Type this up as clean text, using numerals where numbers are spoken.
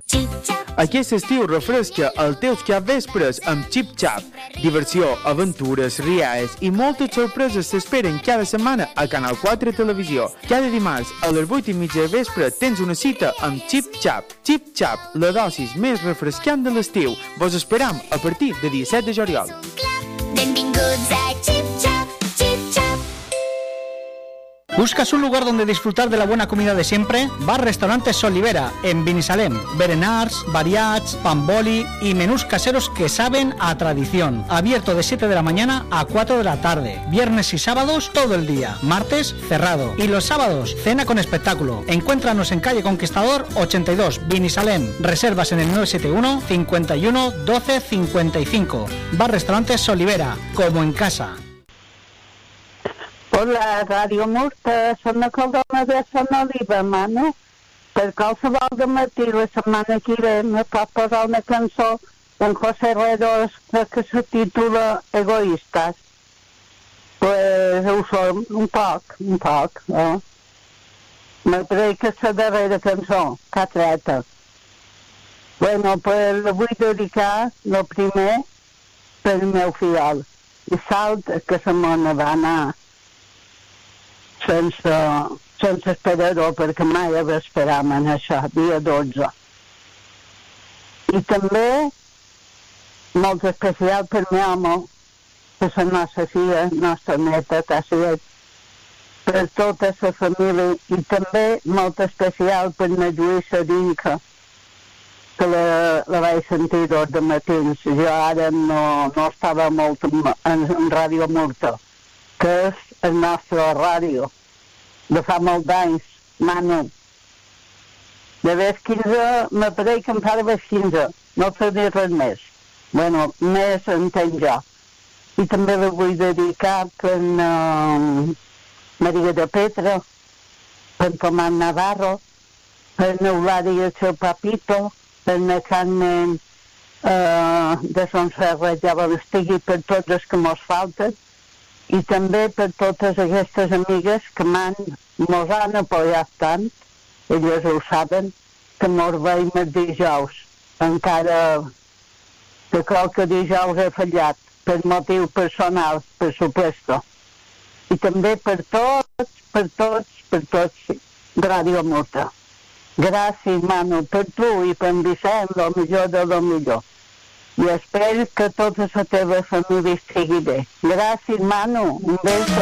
Aquest estiu refresca els teus capvespres amb Xip Xap. Diversió, aventures, rialles i moltes sorpreses t'esperen cada setmana a Canal 4 Televisió. Cada dimarts a les 8:30 del vespre tens una cita amb Xip Xap. Xip Xap, la dosis més refrescant de l'estiu. Vos esperam a partir de 17 de juliol. Benvinguts a Xip Xap, Xip Xap. ¿Buscas un lugar donde disfrutar de la buena comida de siempre? Bar Restaurante Solivera, en Binissalem. Berenars, variats, pamboli y menús caseros que saben a tradición. Abierto de 7 de la mañana a 4 de la tarde. Viernes y sábados todo el día. Martes cerrado. Y los sábados cena con espectáculo. Encuéntranos en calle Conquistador 82, Binissalem. Reservas en el 971 51 12 55. Bar Restaurante Solivera, como en casa. Hola, Ràdio Murta, som la Caldona de Sant Oliva, mano. Per qualsevol de matí la setmana que ve me pot posar una cançó d'en José Herreros que se titula Egoistas. Pues ho som un poc, eh? M'agrada que és la darrera cançó, que ha treta. Bueno, pues la vull dedicar, el primer, pel meu fiol. I salt que la mona va anar sense esperar-ho, perquè mai va esperar en això, dia 12. I també, molt especial per mi home, per la nostra filla, nostra neta, que ha sigut, per tota la família, i també molt especial per la Lluïsa Dinca, que la vaig sentir dos de matins. Jo ara no estava molt en Ràdio Murta, que és el nostre ràdio, de fa molt d'anys, mano. De vez 15, m'apareix que em fa de vez 15, no sé dir res més. Bueno, més entenc jo. I també la vull dedicar per Maria de Petra, per Tomàs Navarro, per Eulàlia i el seu papito, per la Carmen de Son Ferrer, ja estigui per tots els que mos falten, i també per totes aquestes amigues que mos han apoyat tant, elles ho saben, que mos veiem els dijous, encara que qualque dijous he fallat, per motiu personal, per supuesto. I també per tots, Ràdio Murta. Gràcies, mano, per tu i per en Vicent, el millor de lo millor. I espero que tota la teva família estigui bé. Gràcies, mano. Un beso.